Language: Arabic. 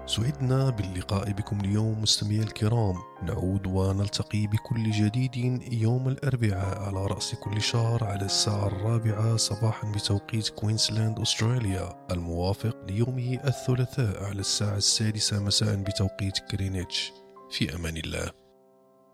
سعدنا باللقاء بكم اليوم مستمعي الكرام. نعود ونلتقي بكل جديد يوم الأربعاء على رأس كل شهر على الساعة 4 صباحا بتوقيت كوينسلاند أستراليا، الموافق ليوم الثلاثاء على الساعة 6 مساء بتوقيت غرينتش. في أمان الله.